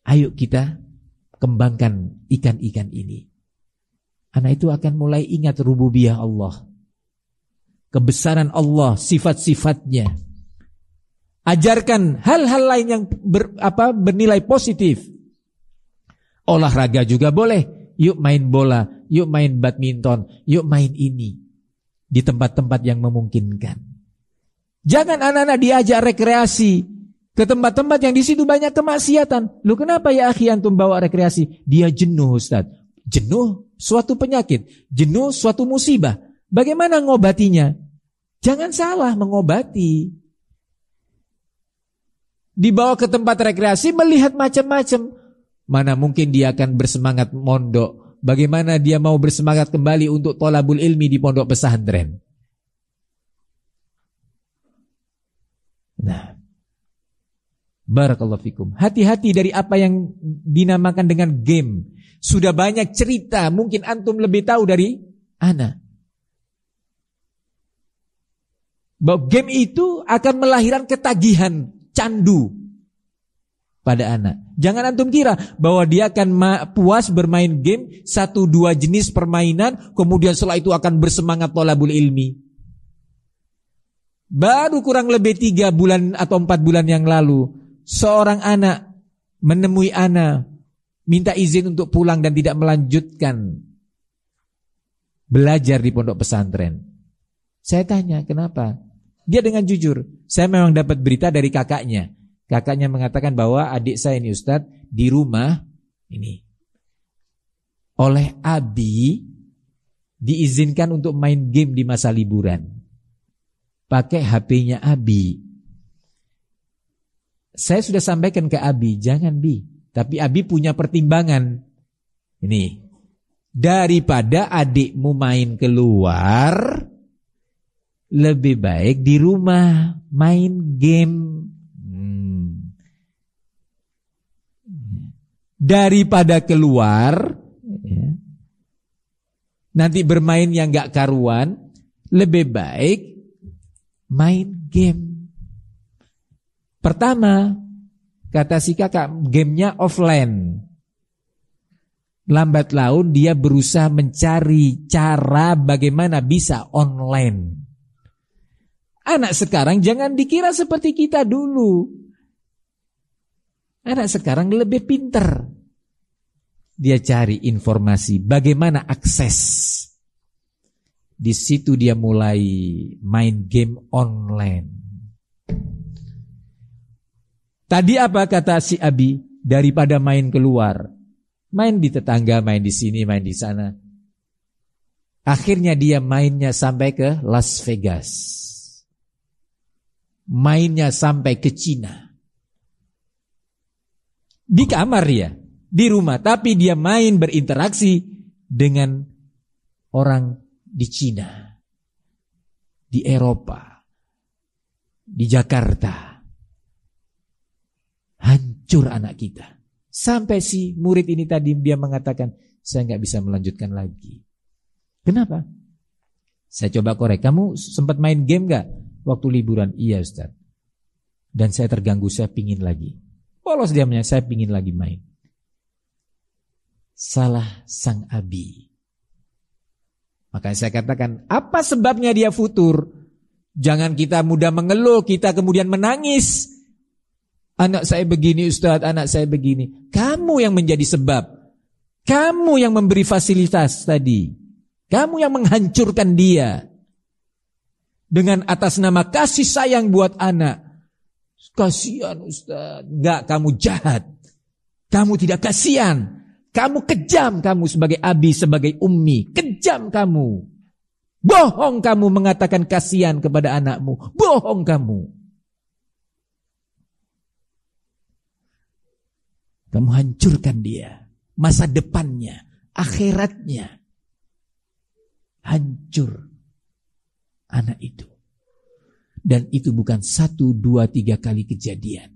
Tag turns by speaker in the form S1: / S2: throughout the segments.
S1: Ayo kita kembangkan ikan-ikan ini. Anak itu akan mulai ingat rububiyah Allah, kebesaran Allah, sifat-sifatnya. Ajarkan hal-hal lain yang bernilai positif. Olahraga juga boleh. Yuk main bola, yuk main badminton, yuk main ini. Di tempat-tempat yang memungkinkan. Jangan anak-anak diajak rekreasi ke tempat-tempat yang di situ banyak kemaksiatan. Lu kenapa ya akhi antum bawa rekreasi? Dia jenuh Ustaz. Jenuh suatu penyakit, jenuh suatu musibah. Bagaimana ngobatinya? Jangan salah mengobati. Dibawa ke tempat rekreasi melihat macam-macam. Mana mungkin dia akan bersemangat mondok? Bagaimana dia mau bersemangat kembali untuk thalabul ilmi di pondok pesantren? Nah, barakallahu fikum. Hati-hati dari apa yang dinamakan dengan game. Sudah banyak cerita, mungkin antum lebih tahu dari ana. Bahwa game itu akan melahirkan ketagihan, candu pada anak. Jangan antum kira bahwa dia akan puas bermain game 1-2 jenis permainan, kemudian setelah itu akan bersemangat thalabul ilmi. Baru kurang lebih 3 bulan atau 4 bulan yang lalu, seorang anak menemui ana, minta izin untuk pulang dan tidak melanjutkan belajar di pondok pesantren. Saya tanya, kenapa? Dia dengan jujur, saya memang dapat berita dari kakaknya. Kakaknya mengatakan bahwa adik saya ini Ustadz di rumah ini oleh abi diizinkan untuk main game di masa liburan. Pakai HP-nya abi. Saya sudah sampaikan ke abi, jangan bi. Tapi abi punya pertimbangan. Ini, daripada adikmu main keluar, lebih baik di rumah main game. Daripada keluar, ya, nanti bermain yang gak karuan, lebih baik main game. Pertama, kata si kakak, gamenya offline. Lambat laun dia berusaha mencari cara bagaimana bisa online. Anak sekarang jangan dikira seperti kita dulu. Anak sekarang lebih pinter. Dia cari informasi bagaimana akses. Di situ dia mulai main game online. Tadi apa kata si abi? Daripada main keluar, main di tetangga, main di sini, main di sana. Akhirnya dia mainnya sampai ke Las Vegas. Mainnya sampai ke Cina. Di kamar ya, di rumah, tapi dia main berinteraksi dengan orang di Cina, di Eropa, di Jakarta. Hancur anak kita. Sampai si murid ini tadi dia mengatakan, saya nggak bisa melanjutkan lagi. Kenapa? Saya coba korek, kamu sempat main game nggak waktu liburan? Iya Ustaz. Dan saya terganggu, saya pingin lagi. Polos diamnya, saya pingin lagi main. Salah sang abi. Makanya saya katakan, apa sebabnya dia futur? Jangan kita mudah mengeluh, kita kemudian menangis. Anak saya begini Ustaz, anak saya begini. Kamu yang menjadi sebab. Kamu yang memberi fasilitas tadi. Kamu yang menghancurkan dia. Dengan atas nama kasih sayang buat anak. Kasihan Ustaz. Enggak, kamu jahat. Kamu tidak kasihan. Kamu kejam, kamu sebagai abi, sebagai ummi. Kejam kamu. Bohong kamu mengatakan kasihan kepada anakmu. Bohong kamu. Kamu hancurkan dia. Masa depannya, akhiratnya. Hancur anak itu. Dan itu bukan 1, 2, 3 kali kejadian.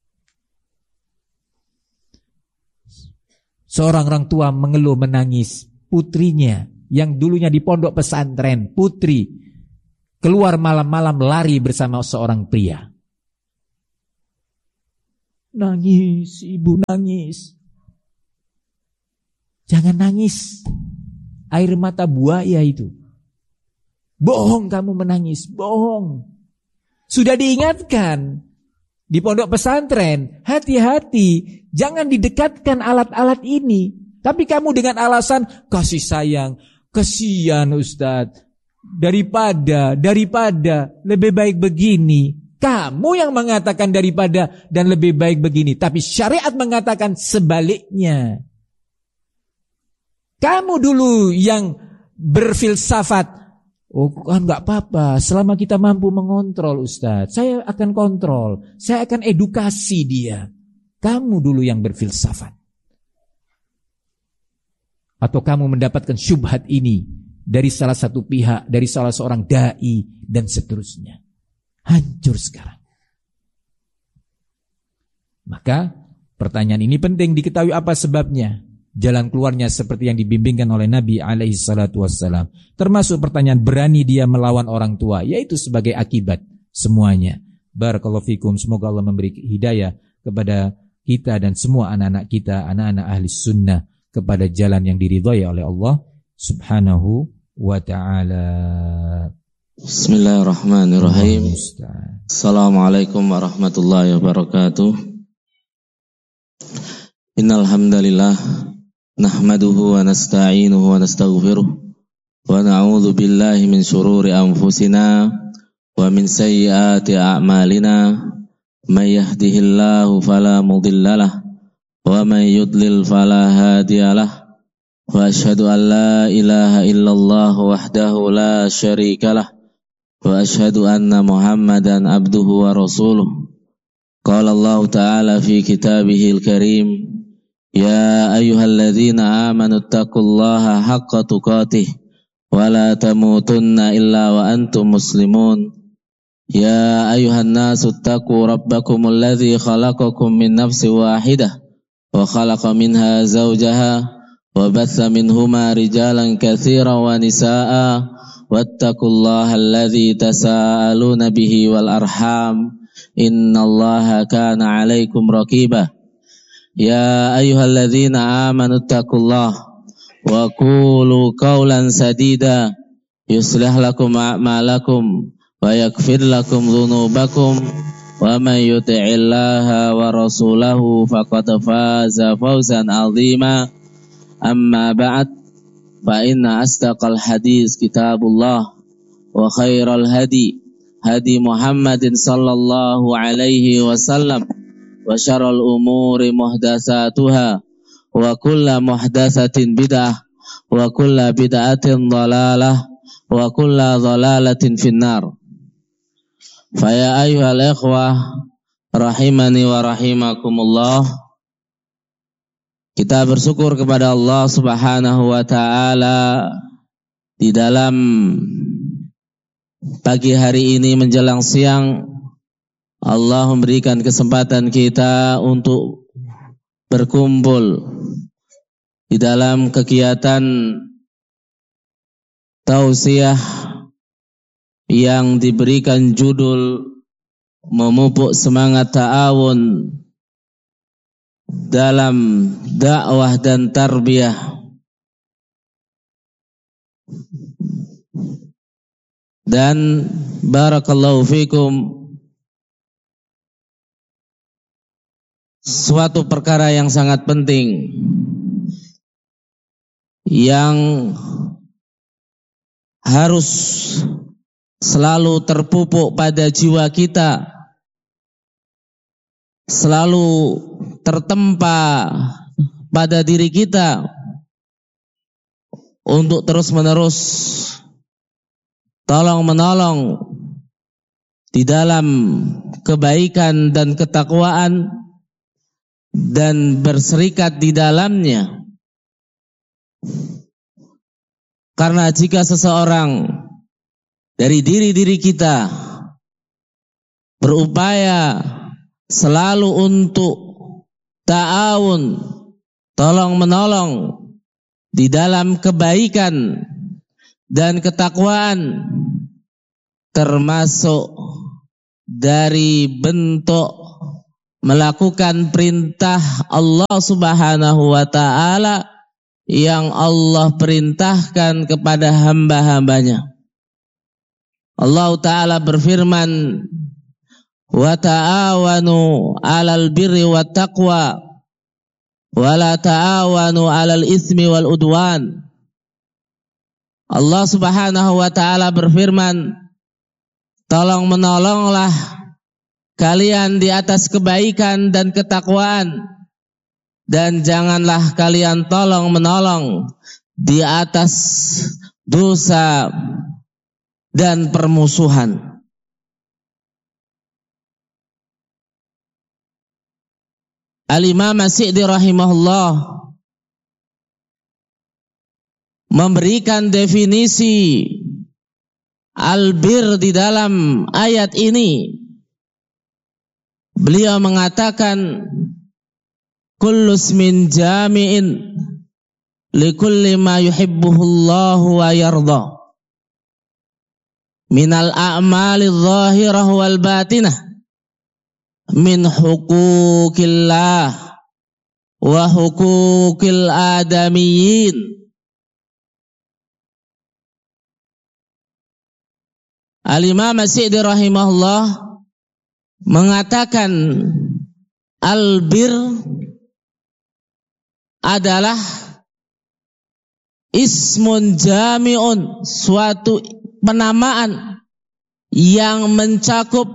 S1: Seorang orang tua mengeluh menangis. Putrinya yang dulunya di pondok pesantren, putri, keluar malam-malam lari bersama seorang pria. Nangis, ibu nangis. Jangan nangis. Air mata buaya itu. Bohong kamu menangis, bohong. Sudah diingatkan di pondok pesantren, hati-hati, jangan didekatkan alat-alat ini. Tapi kamu dengan alasan kasih sayang, kasihan Ustadz, daripada lebih baik begini. Kamu yang mengatakan daripada dan lebih baik begini, tapi syariat mengatakan sebaliknya. Kamu dulu yang berfilsafat, oh kan gak apa-apa, selama kita mampu mengontrol Ustadz, saya akan kontrol, saya akan edukasi dia. Kamu dulu yang berfilsafat. Atau kamu mendapatkan syubhat ini dari salah satu pihak, dari salah seorang da'i dan seterusnya. Hancur sekarang. Maka pertanyaan ini penting diketahui apa sebabnya. Jalan keluarnya seperti yang dibimbingkan oleh Nabi alaihi salatu wassalam. Termasuk pertanyaan berani dia melawan orang tua, yaitu sebagai akibat semuanya. Barakallahu fikum, semoga Allah memberi hidayah kepada kita dan semua anak-anak kita, anak-anak ahli sunnah, kepada jalan yang diridhai oleh Allah subhanahu wa ta'ala.
S2: Bismillahirrahmanirrahim. Assalamualaikum warahmatullahi wabarakatuh. Innal hamdalillah nahmaduhu wa nasta'inuhu wa nastaghfiruh wa na'udzu billahi min shururi anfusina wa min sayyiati a'malina may yahdihillahu fala mudhillalah wa may yudlil fala hadiyalah wa asyhadu an la ilaha illallah wahdahu la syarikalah wa asyhadu anna Muhammadan abduhu wa rasuluh. Qala Allah ta'ala fi kitabihil karim, ya ayyuhalladzina amanu taqullaha haqqa tuqatih wa la tamutunna illa wa antum muslimun. Ya ayyuhan nasu taqu rabbakumul ladzi khalaqakum min nafsin wahidah wa khalaqa minha zawjaha wa batha minhuma rijalan katsiran wa nisaa'a wattaqullaha alladzi tasaaluna bihi wal arham innallaha kana 'alaikum raqiba. Ya ayyuhalladzina amanu taqullaha wa qulu qawlan sadida yuslih lakum a'malakum wa yaghfir lakum dhunubakum wa may yuti'illaha wa rasulahu faqad faza fawzan 'azima. Amma ba'd, fa inna asdaqal hadis kitabullah wa khairal hadi Muhammadin sallallahu alaihi wasallam wa syarrul umuri muhdatsatuha wa kullu muhdatsatin bid'ah wa kullu bid'atin dhalalah wa kullu dhalalatin finnar. Fa ya ayyuhal ikhwah rahimani wa rahimakumullah, kita bersyukur kepada Allah Subhanahu wa taala di dalam pagi hari ini menjelang siang. Allah memberikan kesempatan kita untuk berkumpul di dalam kegiatan tausiah yang diberikan judul memupuk semangat ta'awun dalam dakwah dan tarbiyah. Dan barakallahu fikum, suatu perkara yang sangat penting yang harus selalu terpupuk pada jiwa kita, selalu tertempa pada diri kita untuk terus-menerus tolong-menolong di dalam kebaikan dan ketakwaan dan berserikat di dalamnya. Karena jika seseorang dari diri-diri kita berupaya selalu untuk ta'awun, tolong-menolong di dalam kebaikan dan ketakwaan, termasuk dari bentuk melakukan perintah Allah Subhanahu wa ta'ala yang Allah perintahkan kepada hamba-hambanya. Allah Ta'ala berfirman, wa ta'awanu 'alal birri wat taqwa wa la ta'awanu 'alal ismi wal udwan. Allah Subhanahu wa ta'ala berfirman, tolong menolonglah kalian di atas kebaikan dan ketakwaan, dan janganlah kalian tolong menolong di atas dosa dan permusuhan. Al-Imam As-Sa'di rahimahullah memberikan definisi albir di dalam ayat ini. Beliau mengatakan, kullu ismin jami'in likulli ma yuhibbuhullahu wa yarda minal a'mali adh-dhahirah wal batinah min hukukillah wa hukukil adamiyyin. Al-Imam As-Sa'di rahimahullah mengatakan albir adalah ismun jami'un, suatu penamaan yang mencakup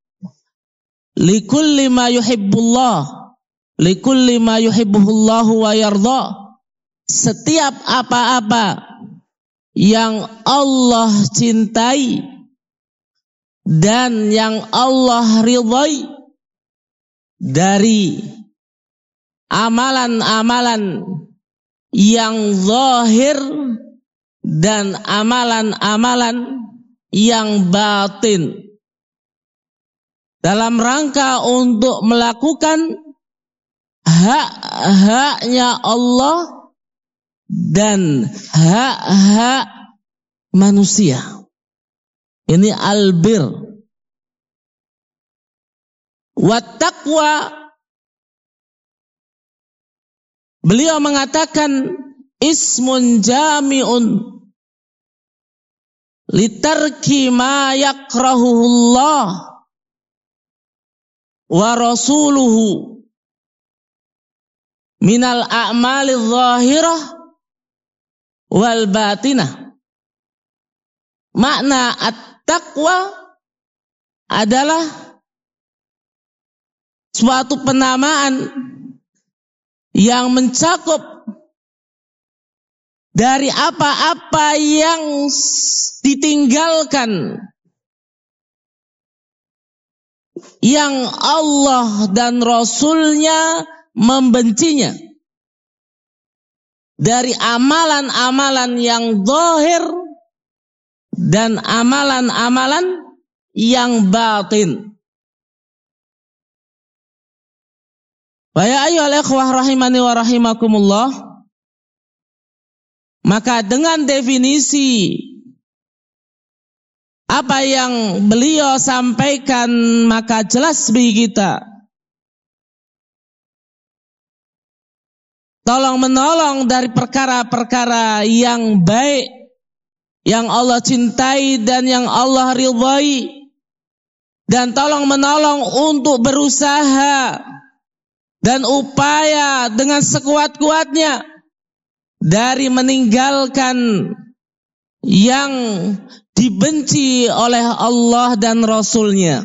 S2: likulli ma yuhibbullah, likulli ma yuhibbuhullahu wa yarda, setiap apa-apa yang Allah cintai dan yang Allah ridhai dari amalan-amalan yang zahir dan amalan-amalan yang batin, dalam rangka untuk melakukan hak-haknya Allah dan hak-hak manusia. Ini albir. Wat taqwa, beliau mengatakan ismun jami'un litarki ma yakrahuhullah wa rasuluhu minal a'mali dhahirah wal batinah. Makna at-taqwa adalah suatu penamaan yang mencakup dari apa-apa yang ditinggalkan, yang Allah dan Rasulnya membencinya, dari amalan-amalan yang zahir dan amalan-amalan yang batin. Wa ya ayyuhal ikhwah rahimani wa rahimakumullah, maka dengan definisi apa yang beliau sampaikan, maka jelas bagi kita tolong menolong dari perkara-perkara yang baik, yang Allah cintai dan yang Allah ridhai, dan tolong menolong untuk berusaha dan upaya dengan sekuat-kuatnya dari meninggalkan yang dibenci oleh Allah dan Rasulnya.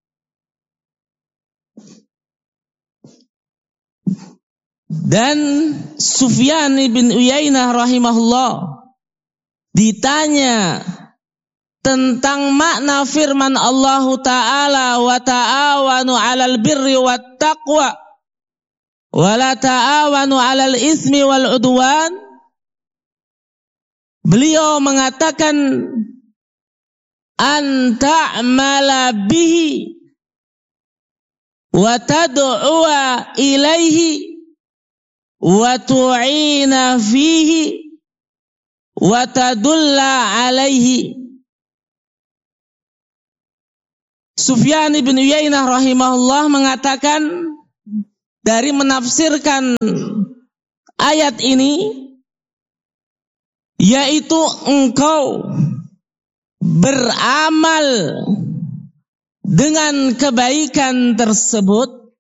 S2: Dan Sufyan bin Uyainah rahimahullah ditanya tentang makna firman Allah Ta'ala, wa ta'awanu 'alal birri wat taqwa wa la ta'awanu 'alal ismi wal udwan. Beliau mengatakan an ta'mala bihi wa tad'uwa ilaihi wa tu'ina fihi wa tadulla alaihi. Sufyan bin Uyainah rahimahullah mengatakan dari menafsirkan ayat ini, yaitu engkau beramal dengan kebaikan tersebut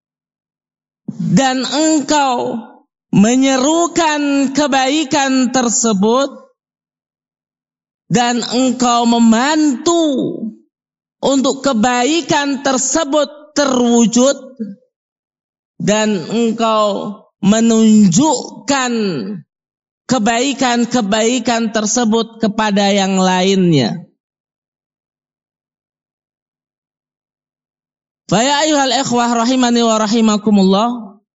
S2: dan engkau menyerukan kebaikan tersebut dan engkau membantu untuk kebaikan tersebut terwujud dan engkau menunjukkan kebaikan-kebaikan tersebut kepada yang lainnya. Fa ya ayyuhal ikhwah rahimani wa rahimakumullah,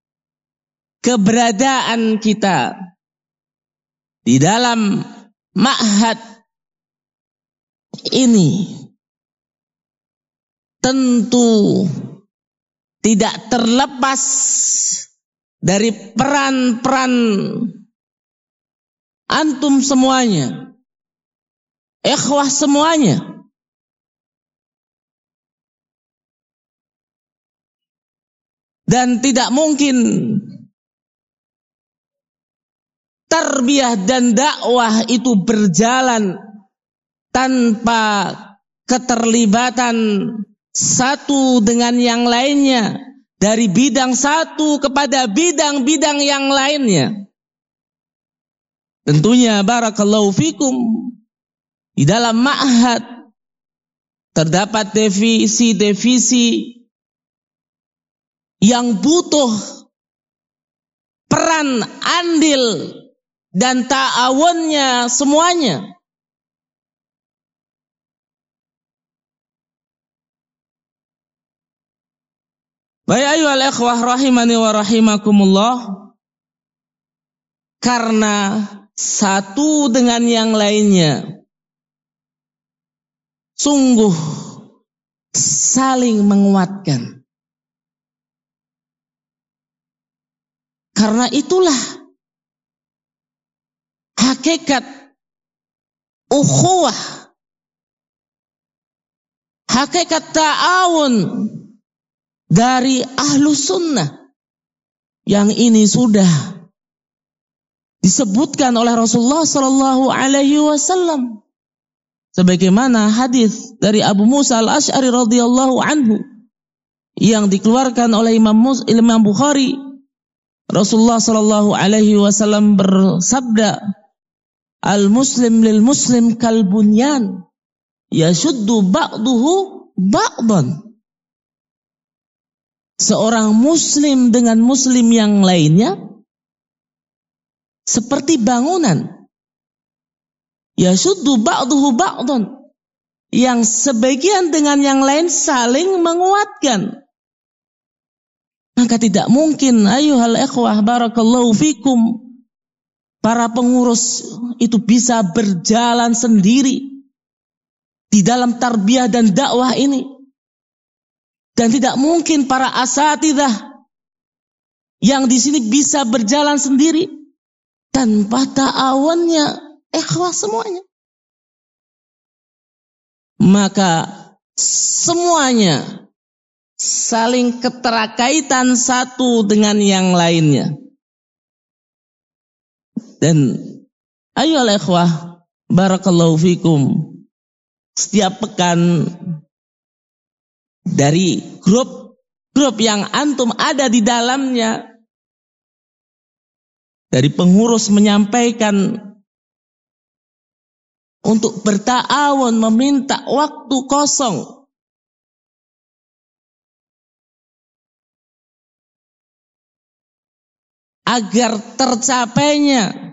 S2: keberadaan kita di dalam ma'had ini tentu tidak terlepas dari peran-peran antum semuanya, ikhwah semuanya. Dan tidak mungkin tarbiyah dan dakwah itu berjalan tanpa keterlibatan satu dengan yang lainnya, dari bidang satu kepada bidang-bidang yang lainnya. Tentunya barakallahu fikum, di dalam ma'had terdapat divisi-divisi yang butuh peran andil dan ta'awunnya semuanya. Baik ayyuhal ikhwah rahimani wa rahimakumullah, karena satu dengan yang lainnya sungguh saling menguatkan. Karena itulah hakikat ukhuwah, hakikat ta'awun dari ahlu sunnah, yang ini sudah disebutkan oleh Rasulullah Sallallahu Alaihi Wasallam, sebagaimana hadis dari Abu Musa al-Ash'ari radhiyallahu anhu yang dikeluarkan oleh Imam Bukhari. Rasulullah Sallallahu Alaihi Wasallam bersabda, al-muslim lil muslim kal bunyan yashuddu ba'duhu ba'dan. Seorang muslim dengan muslim yang lainnya seperti bangunan. Yashuddu ba'duhu ba'dan, yang sebagian dengan yang lain saling menguatkan. Maka tidak mungkin ayyuhal ikhwah barakallahu fikum, para pengurus itu bisa berjalan sendiri di dalam tarbiyah dan dakwah ini. Dan tidak mungkin para asatidzah yang di sini bisa berjalan sendiri tanpa ta'awunnya ikhwah semuanya. Maka semuanya saling keterkaitan satu dengan yang lainnya. Dan ayolah ikhwah barakallahu fikum, setiap pekan dari grup yang antum ada di dalamnya, dari pengurus menyampaikan untuk berta'awun, meminta waktu kosong agar tercapainya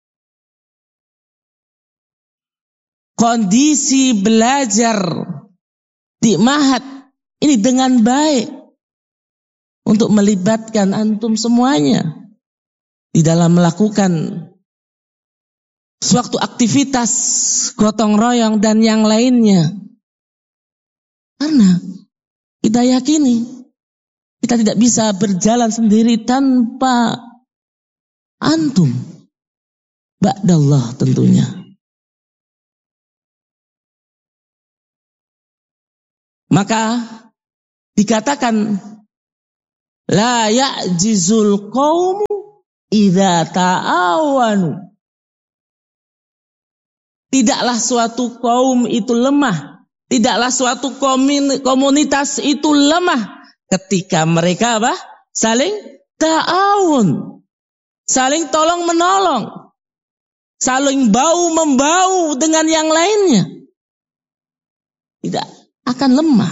S2: kondisi belajar di ma'had ini dengan baik, untuk melibatkan antum semuanya di dalam melakukan suatu aktivitas gotong royong dan yang lainnya. Karena kita yakini kita tidak bisa berjalan sendiri tanpa antum, ba'dallah tentunya. Maka dikatakan la ya'jizul qaumu idza ta'awanu. Tidaklah suatu kaum itu lemah, tidaklah suatu komunitas itu lemah ketika mereka saling ta'awun, saling tolong menolong, saling bau membau dengan yang lainnya. Tidak akan lemah.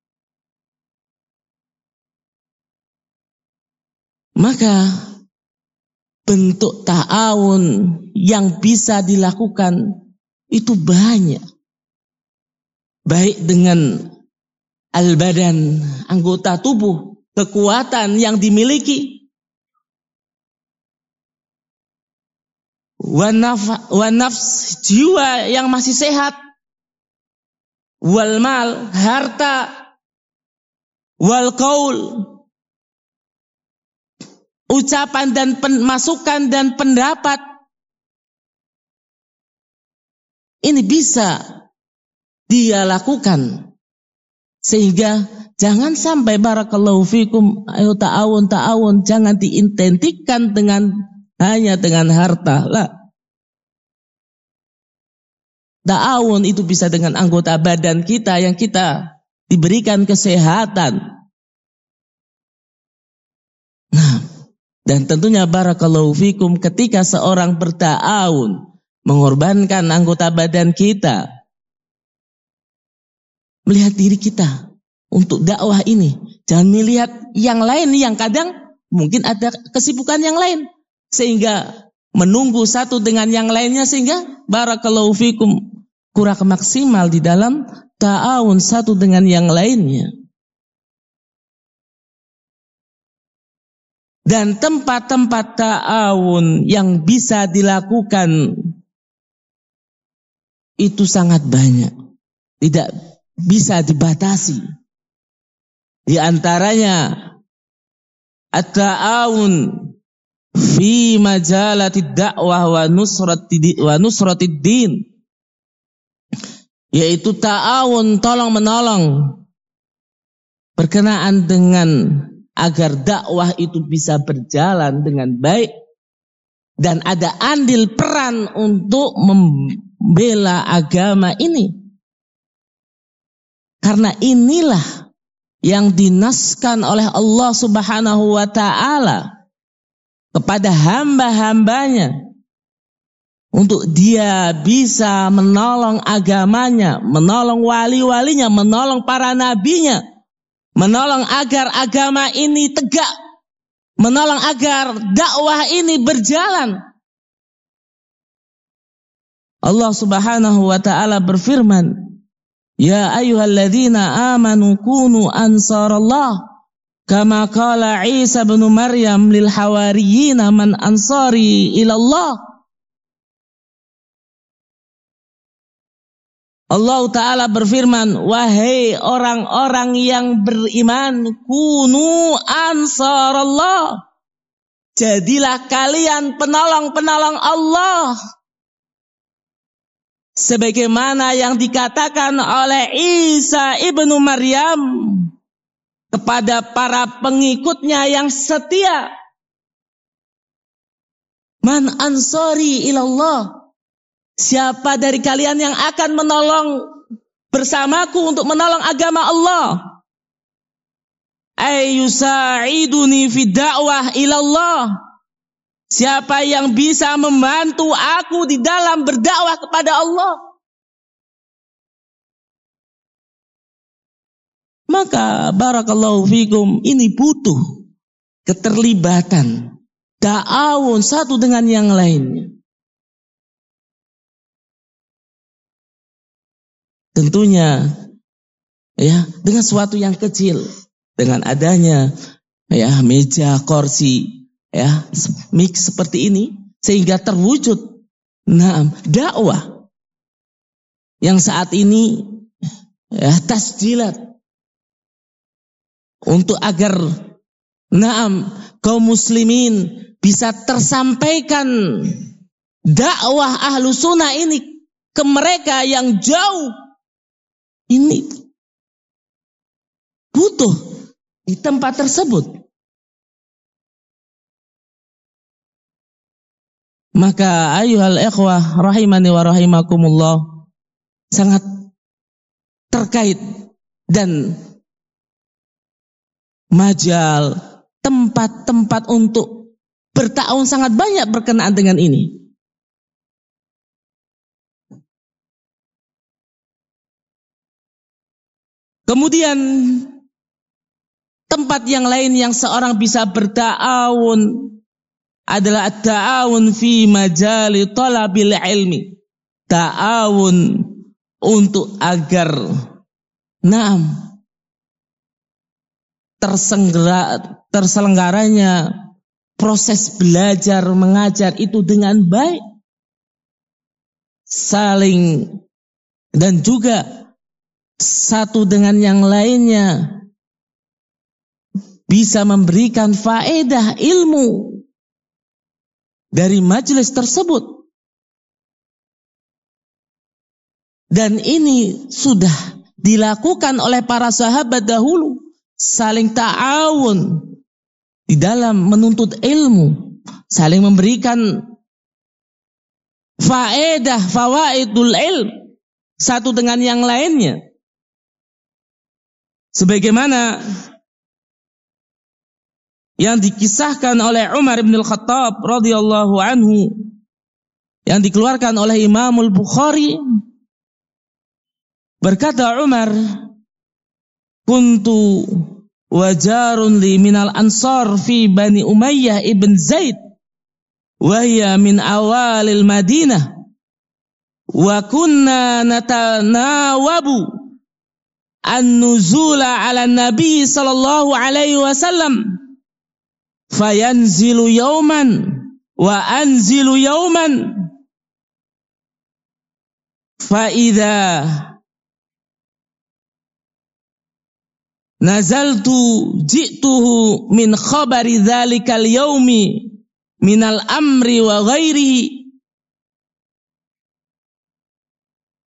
S2: Maka bentuk ta'awun yang bisa dilakukan itu banyak. Baik dengan al-badan, anggota tubuh, kekuatan yang dimiliki, wa nafs, jiwa yang masih sehat, wal mal, harta, wal qaul, ucapan dan masukan dan pendapat. Ini bisa dia lakukan. Sehingga jangan sampai barakallahu fikum, ayo ta'awun, jangan diidentikan hanya dengan harta. Lah. Ta'awun itu bisa dengan anggota badan kita yang kita diberikan kesehatan. Nah, dan tentunya barakallahu fikum ketika seorang berta'awun, mengorbankan anggota badan kita, melihat diri kita untuk dakwah ini. Jangan melihat yang lain yang kadang mungkin ada kesibukan yang lain. Sehingga menunggu satu dengan yang lainnya sehingga barakallahu fikum kurang maksimal di dalam ta'awun satu dengan yang lainnya. Dan tempat-tempat ta'awun yang bisa dilakukan itu sangat banyak. Tidak bisa dibatasi. Di antaranya at-ta'awun fi majalatid da'wah wa nusratid din. Yaitu ta'awun tolong menolong berkenaan dengan agar dakwah itu bisa berjalan dengan baik dan ada andil peran untuk membela agama ini. Karena inilah yang dinaskan oleh Allah Subhanahu wa ta'ala kepada hamba-hambanya untuk dia bisa menolong agamanya, menolong wali-walinya, menolong para nabinya, menolong agar agama ini tegak, menolong agar dakwah ini berjalan. Allah Subhanahu wa ta'ala berfirman, ya ayyuhalladzina amanu kunu ansarallah kama qala Isa bin Maryam lil hawariyina man ansari ilallah. Allah Ta'ala berfirman, wahai orang-orang yang beriman, kunu ansarallah, jadilah kalian penolong-penolong Allah. Sebagaimana yang dikatakan oleh Isa ibnu Maryam kepada para pengikutnya yang setia. Man ansari ilallah. Siapa dari kalian yang akan menolong bersamaku untuk menolong agama Allah? Ayyusa'iduni fid da'wah ilallah. Siapa yang bisa membantu aku di dalam berdakwah kepada Allah? Maka barakallahu fikum, ini butuh keterlibatan, ta'awun satu dengan yang lainnya. Tentunya ya dengan sesuatu yang kecil, dengan adanya ya meja, kursi, ya mix seperti ini sehingga terwujud dakwah yang saat ini ya tasjilat untuk agar kaum muslimin bisa tersampaikan dakwah ahlu sunnah ini ke mereka yang jauh. Ini utuh di tempat tersebut. Maka ayyuhal ikhwah rahimani wa rahimakumullah, sangat terkait dan majal, tempat-tempat untuk berta'awun sangat banyak berkenaan dengan ini. Kemudian tempat yang lain yang seorang bisa berta'awun adalah ta'awun fi majali talabil ilmi. Ta'awun untuk agar terselenggaranya proses belajar mengajar itu dengan baik, saling dan juga satu dengan yang lainnya bisa memberikan faedah ilmu dari majelis tersebut. Dan ini sudah dilakukan oleh para sahabat dahulu, saling ta'awun di dalam menuntut ilmu, saling memberikan faedah, fawaidul ilm satu dengan yang lainnya. Sebagaimana yang dikisahkan oleh Umar bin Al-Khattab radhiyallahu anhu, yang dikeluarkan oleh Imamul Bukhari, berkata Umar, kuntu wajarun li minal ansar fi Bani Umayyah ibn Zaid wa hiya min awalil Madinah wa kunna natanawabu an-nuzula ala Nabi sallallahu alaihi wasallam fayanzilu yawman wa anzilu yawman fa idza nazaltu ji'tuhu min khabari dzalikal yaumi minal amri wa ghairihi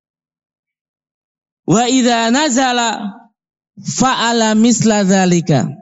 S2: wa idza nazala fa'ala misla dzalika.